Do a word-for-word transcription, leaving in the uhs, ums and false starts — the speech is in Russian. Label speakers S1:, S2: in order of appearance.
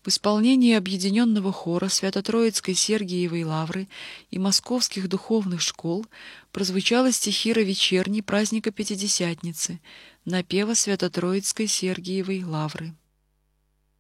S1: В исполнении Объединенного хора Свято-Троицкой Сергиевой Лавры и Московских духовных школ прозвучала стихира вечерней праздника Пятидесятницы, напева Свято-Троицкой Сергиевой Лавры.